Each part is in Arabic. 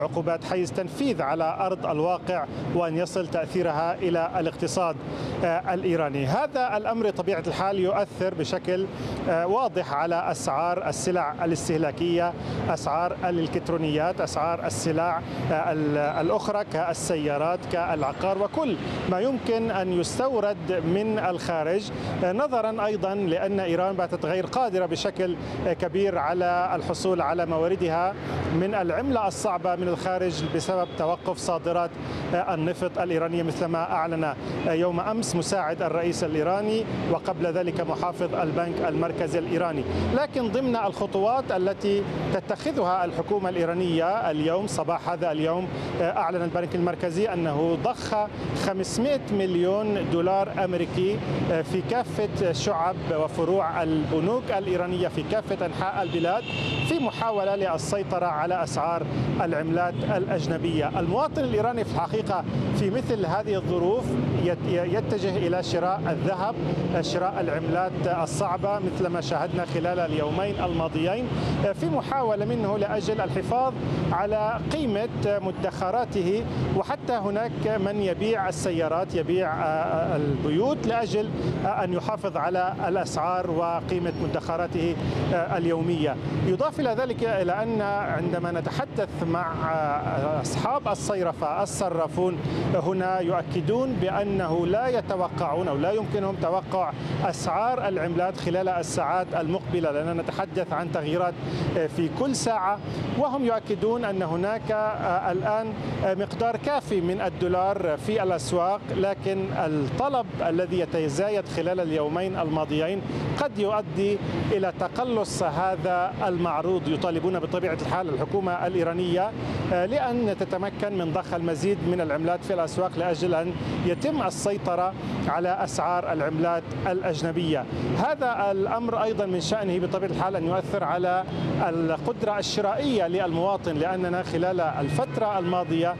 عقوبات حيز تنفيذ على أرض الواقع وأن يصل تأثيرها إلى الاقتصاد الإيراني. هذا الأمر طبيعة الحال يؤثر بشكل واضح على أسعار السلع الاستهلاكية، أسعار الإلكترونيات، أسعار السلع الأخرى كالسيارات كالعقار وكل ما يمكن أن يستورد من الخارج، نظرا أيضا لأن إيران باتت غير قادرة بشكل كبير على الحصول على مواردها من العملة الصعبة من الخارج بسبب توقف صادرات النفط الإيرانية مثل ما أعلن يوم أمس مساعد الرئيس الإيراني وقبل ذلك محافظ البنك المركزي الإيراني. لكن ضمن الخطوات التي تتخذها الحكومة الإيرانية اليوم صباح هذا اليوم أعلن البنك المركزي أنه ضخ 500 مليون دولار أمريكي في كافة شعب وفروع البنوك الإيرانية في كافة أنحاء البلاد في محاولة للسيطرة على أسعار العملات الأجنبية. المواطن الإيراني في الحقيقة في مثل هذه الظروف يتجه إلى شراء الذهب، شراء العملات الصعبة مثل ما شاهدنا خلال اليومين الماضيين في محاولة منه لأجل الحفاظ على قيمة مدخراته، وحتى هناك من يبيع السيارات، يبيع البيوت لأجل أن يحافظ على الأسعار وقيمة مدخراته اليومية. يضاف إلى ذلك إلى أن عندما نتحدث مع أصحاب الصيرفة الصرافون هنا يؤكدون بأنه لا يتوقعون أو لا يمكنهم توقع أسعار العملات خلال الساعات المقبلة، لأننا نتحدث عن تغييرات في كل ساعة، وهم يؤكدون أن هناك الآن مقدار كافي من الدولار في الأسواق، لكن الطلب الذي يتزايد خلال اليومين الماضيين قد يؤدي إلى تقلص هذا المعروض. يطالبون بطبيعة الحال الحكومة الإيرانية لأن تتمكن من ضخ المزيد من العملات في الأسواق لأجل أن يتم السيطرة على أسعار العملات الأجنبية. هذا الأمر أيضا من شأنه بطبيعة الحال أن يؤثر على القدرة الشرائية للمواطن، لأننا خلال الفترة الماضية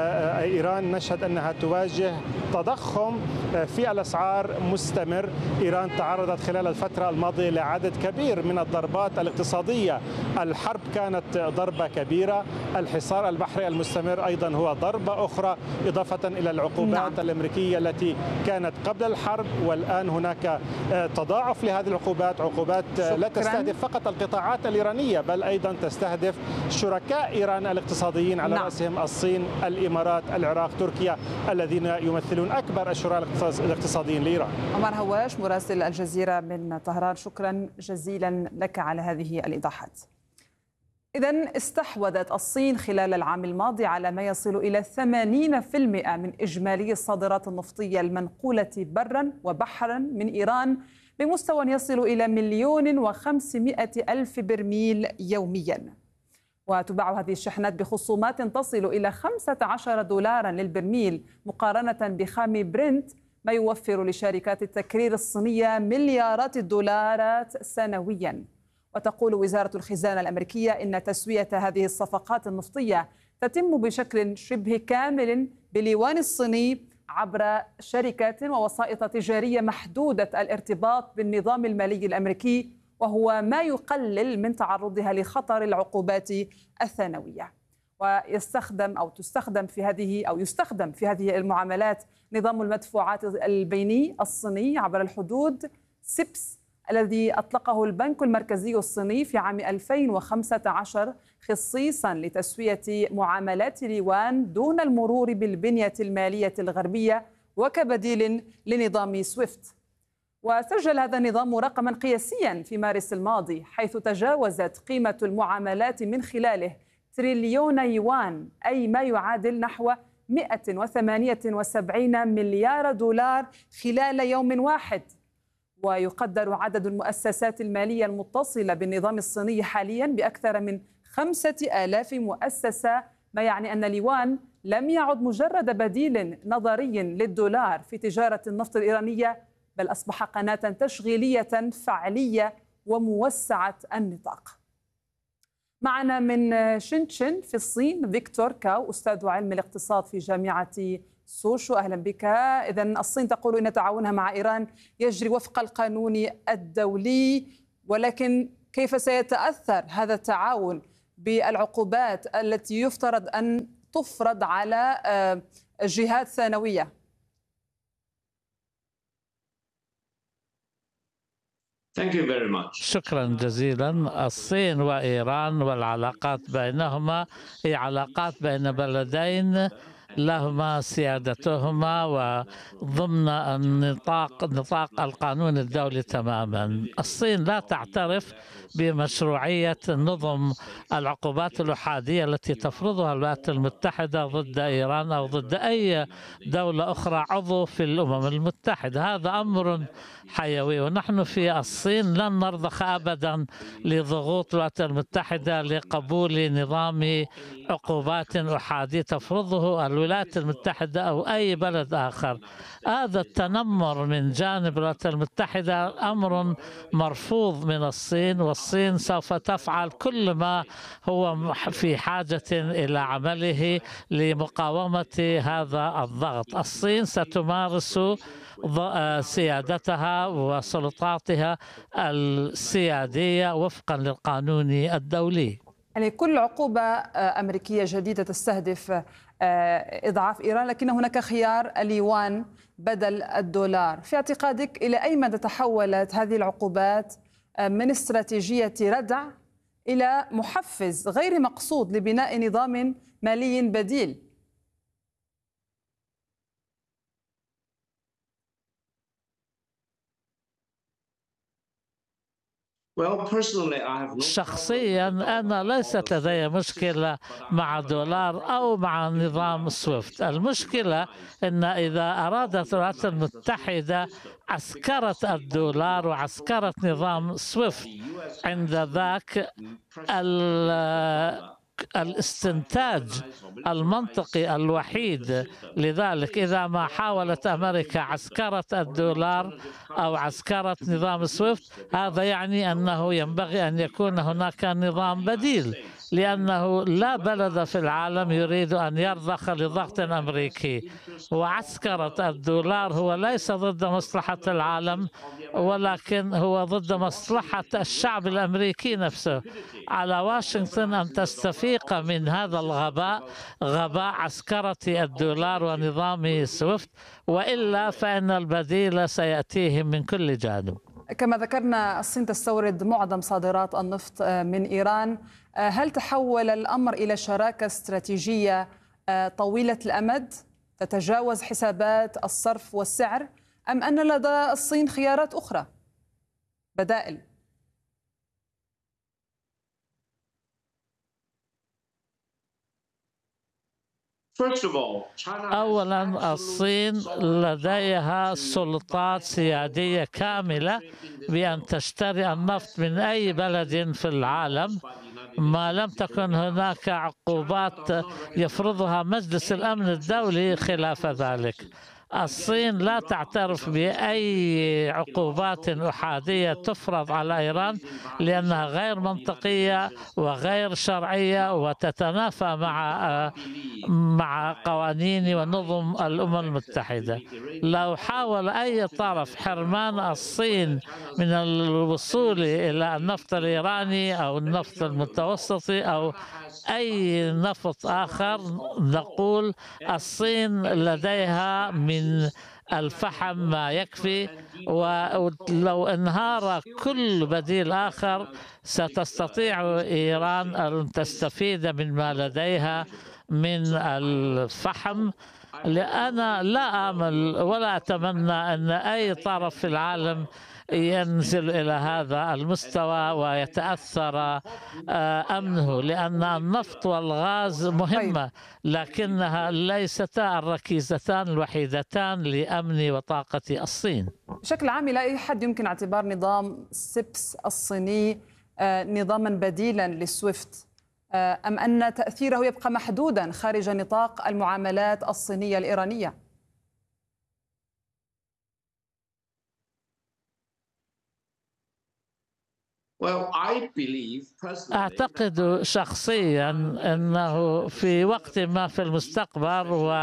إيران نشهد أنها تواجه تضخم في الأسعار مستمر. إيران تعرضت خلال الفترة الماضية لعدد كبير من الضربات الاقتصادية. الحرب كانت ضربة كبيرة، الحصار البحري المستمر أيضا هو ضربة أخرى، إضافة إلى العقوبات الأمريكية التي كانت قبل الحرب، والآن هناك تضاعف لهذه العقوبات، عقوبات لا تستهدف فقط القطاعات الإيرانية بل أيضا تستهدف شركاء إيران الاقتصاديين على رأسهم الصين، الإمارات، العراق، تركيا، الذين يمثلون أكبر الشركاء الاقتصاديين لإيران. عمر هواش مراسل الجزيرة من طهران، شكرا جزيلا لك على هذه الإيضاحات. إذن استحوذت الصين خلال العام الماضي على ما يصل إلى 80% من إجمالي الصادرات النفطية المنقولة برا وبحرا من إيران بمستوى يصل إلى 1,500,000 برميل يوميا. وتباع هذه الشحنات بخصومات تصل إلى 15 دولارا للبرميل مقارنة بخام برنت، ما يوفر لشركات التكرير الصينية مليارات الدولارات سنويا. وتقول وزارة الخزانة الأمريكية إن تسوية هذه الصفقات النفطية تتم بشكل شبه كامل باليوان الصيني عبر شركات ووسائط تجارية محدودة الارتباط بالنظام المالي الأمريكي، وهو ما يقلل من تعرضها لخطر العقوبات الثانوية. يستخدم في هذه المعاملات نظام المدفوعات البيني الصيني عبر الحدود سيبس الذي أطلقه البنك المركزي الصيني في عام 2015 خصيصا لتسوية معاملات اليوان دون المرور بالبنية المالية الغربية وكبديل لنظام سويفت. وسجل هذا النظام رقما قياسيا في مارس الماضي، حيث تجاوزت قيمة المعاملات من خلاله تريليون يوان، أي ما يعادل نحو 178 مليار دولار خلال يوم واحد. ويقدر عدد المؤسسات المالية المتصلة بالنظام الصيني حاليا بأكثر من 5,000 مؤسسة، ما يعني أن اليوان لم يعد مجرد بديل نظري للدولار في تجارة النفط الإيرانية، بل أصبح قناة تشغيلية فعلية وموسعة النطاق. معنا من شنشن في الصين فيكتور كاو، أستاذ علم الاقتصاد في جامعة سوشو، أهلا بك. إذن الصين تقول إن تعاونها مع إيران يجري وفق القانون الدولي، ولكن كيف سيتأثر هذا التعاون بالعقوبات التي يفترض أن تفرض على جهات ثانوية؟ شكرا جزيلا. الصين وإيران والعلاقات بينهما هي علاقات بين بلدين لهما سيادتهما وضمن نطاق القانون الدولي تماما. الصين لا تعترف بمشروعية نظم العقوبات الأحادية التي تفرضها الولايات المتحدة ضد إيران أو ضد أي دولة أخرى عضو في الأمم المتحدة. هذا أمر حيوي، ونحن في الصين لن نرضخ أبدا لضغوط الولايات المتحدة لقبول نظام عقوبات أحادية تفرضه الولايات المتحدة أو أي بلد آخر. هذا التنمر من جانب الولايات المتحدة أمر مرفوض من الصين، والصين سوف تفعل كل ما هو في حاجة إلى عمله لمقاومة هذا الضغط. الصين ستمارس سيادتها وسلطاتها السيادية وفقا للقانون الدولي. يعني كل عقوبة أمريكية جديدة تستهدف إضعاف إيران، لكن هناك خيار اليوان بدل الدولار. في اعتقادك إلى أي مدى تحولت هذه العقوبات من استراتيجية ردع إلى محفز غير مقصود لبناء نظام مالي بديل؟ شخصيا أنا ليست لدي مشكلة مع دولار أو مع نظام سويفت. المشكلة أن إذا أرادت الولايات المتحدة عسكرة الدولار وعسكرة نظام سويفت، عند ذاك الاستنتاج المنطقي الوحيد لذلك إذا ما حاولت أمريكا عسكرة الدولار أو عسكرة نظام سويفت، هذا يعني أنه ينبغي أن يكون هناك نظام بديل، لأنه لا بلد في العالم يريد أن يرضخ لضغط أمريكي. وعسكرة الدولار هو ليس ضد مصلحة العالم، ولكن هو ضد مصلحة الشعب الأمريكي نفسه. على واشنطن أن تستفيق من هذا الغباء، غباء عسكرة الدولار ونظام سويفت، وإلا فإن البديل سيأتيهم من كل جانب. كما ذكرنا، الصين تستورد معظم صادرات النفط من إيران. هل تحول الأمر إلى شراكة استراتيجية طويلة الأمد تتجاوز حسابات الصرف والسعر، أم أن لدى الصين خيارات أخرى بدائل؟ أولا، الصين لديها سلطات سيادية كاملة بأن تشتري النفط من أي بلد في العالم ما لم تكن هناك عقوبات يفرضها مجلس الأمن الدولي خلاف ذلك. الصين لا تعترف بأي عقوبات أحادية تفرض على إيران لأنها غير منطقية وغير شرعية وتتنافى مع قوانين ونظم الأمم المتحدة. لو حاول أي طرف حرمان الصين من الوصول إلى النفط الإيراني أو النفط المتوسطي أو أي نفط آخر، نقول الصين لديها من الفحم ما يكفي، ولو انهار كل بديل آخر ستستطيع إيران أن تستفيد من ما لديها من الفحم. لأنا لا آمل ولا أتمنى أن أي طرف في العالم ينزل إلى هذا المستوى ويتأثر أمنه، لأن النفط والغاز مهمة لكنها ليستا الركيزتان الوحيدتان لأمن وطاقة الصين. بشكل عام، إلى أي حد يمكن اعتبار نظام سيبس الصيني نظاما بديلا للسويفت، أم أن تأثيره يبقى محدودا خارج نطاق المعاملات الصينية الإيرانية؟ أعتقد شخصيا أنه في وقت ما في المستقبل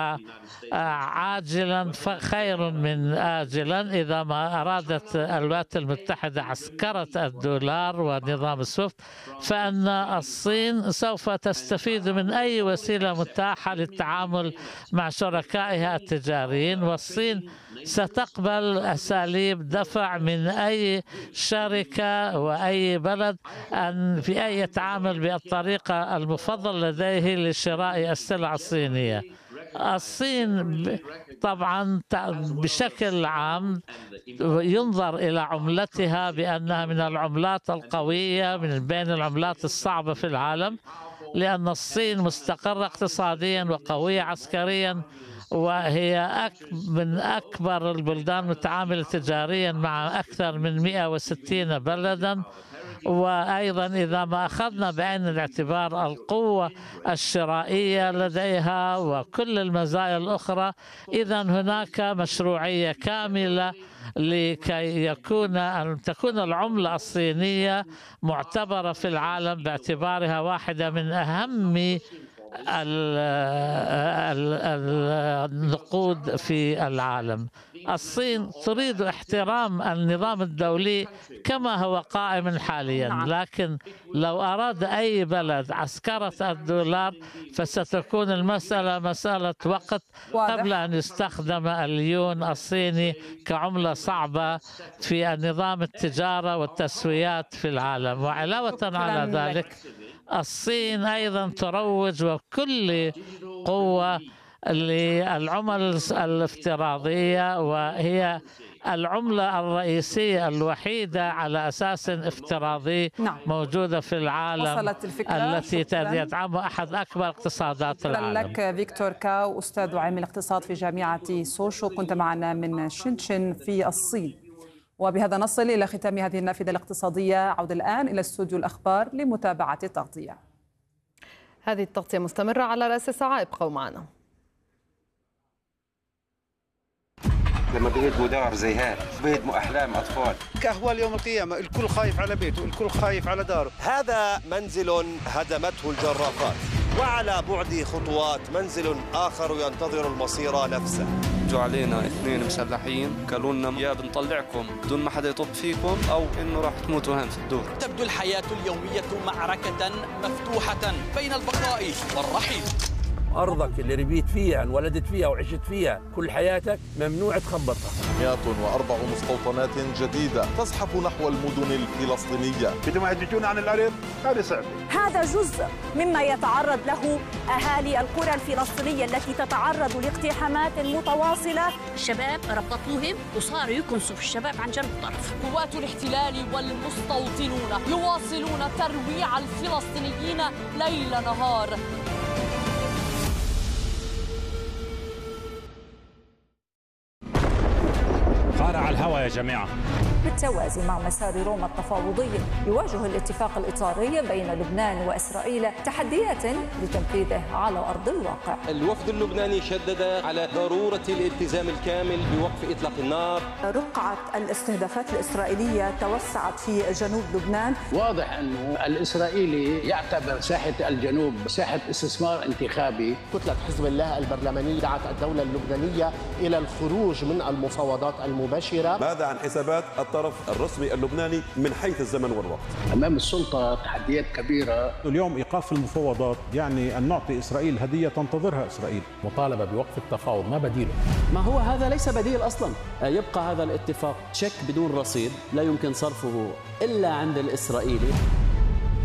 وعاجلا خير من آجلا إذا ما أرادت الولايات المتحدة عسكرة الدولار ونظام السويفت، فإن الصين سوف تستفيد من أي وسيلة متاحة للتعامل مع شركائها التجاريين، والصين ستقبل أساليب دفع من أي شركة وأي بلد أن في أي يتعامل بالطريقة المفضلة لديه لشراء السلع الصينية. الصين طبعا بشكل عام ينظر إلى عملتها بأنها من العملات القوية من بين العملات الصعبة في العالم، لأن الصين مستقرة اقتصاديا وقوية عسكريا، وهي من أكبر البلدان المتعاملة تجاريا مع أكثر من 160 بلدا. وأيضا إذا ما أخذنا بعين الاعتبار القوة الشرائية لديها وكل المزايا الأخرى، إذا هناك مشروعية كاملة لكي تكون العملة الصينية معتبرة في العالم باعتبارها واحدة من أهم النقود في العالم. الصين تريد احترام النظام الدولي كما هو قائم حاليا، لكن لو أراد أي بلد عسكرة الدولار فستكون المسألة مسألة وقت قبل أن يستخدم اليون الصيني كعملة صعبة في النظام التجارة والتسويات في العالم. وعلاوة على ذلك الصين أيضا تروج وكل قوة للعمل الافتراضية، وهي العملة الرئيسية الوحيدة على أساس افتراضي موجودة في العالم التي تدعمها أحد أكبر اقتصادات العالم. لك فيكتور كاو، أستاذ علم الاقتصاد في جامعة سوشو، كنت معنا من شنشن في الصين. وبهذا نصل إلى ختام هذه النافذة الاقتصادية. عود الآن إلى استوديو الأخبار لمتابعة التغطية. هذه التغطية مستمرة على رأس الساعة، ابقوا معنا. لما بيهدموا دار زي هذا بيهدموا أحلام أطفال. كأهوال يوم القيامة، الكل خايف على بيته، الكل خايف على داره. هذا منزل هدمته الجرافات، وعلى بعد خطوات منزل آخر ينتظر المصير نفسه. جو علينا 2 مسلحين قالوا لنا يا بنطلعكم بدون ما حدا يطب فيكم أو إنه راح تموتوا هان في الدور. تبدو الحياة اليومية معركة مفتوحة بين البقاء والرحيل. أرضك اللي ربيت فيها انولدت فيها وعشت فيها كل حياتك ممنوع تخبطها. 104 مستوطنات جديدة تزحف نحو المدن الفلسطينية. بدهم يهججون عن الأرض، هذا صعب. هذا جزء مما يتعرض له أهالي القرى الفلسطينية التي تتعرض لاقتحامات متواصلة. الشباب ربطوهم وصاروا يكنسوا في الشباب عن جنب الطرف. قوات الاحتلال والمستوطنون يواصلون ترويع الفلسطينيين ليل نهار. قارع الهوى يا جماعة. بالتوازي مع مسار روما التفاوضي، يواجه الاتفاق الإطاري بين لبنان وإسرائيل تحديات لتنفيذه على أرض الواقع. الوفد اللبناني شدد على ضرورة الالتزام الكامل بوقف إطلاق النار. رقعة الاستهدافات الإسرائيلية توسعت في جنوب لبنان. واضح أنه الإسرائيلي يعتبر ساحة الجنوب ساحة استثمار انتخابي. كتلة حزب الله البرلمانية دعت الدولة اللبنانية إلى الخروج من المفاوضات المباشرة. ماذا عن حسابات الطرف الرسمي اللبناني من حيث الزمن والوقت؟ أمام السلطة تحديات كبيرة. اليوم إيقاف المفاوضات يعني أن نعطي إسرائيل هدية تنتظرها إسرائيل. مطالبة بوقف التفاوض، ما بديله؟ ما هو هذا ليس بديل أصلا. يبقى هذا الاتفاق تشيك بدون رصيد لا يمكن صرفه إلا عند الإسرائيلي.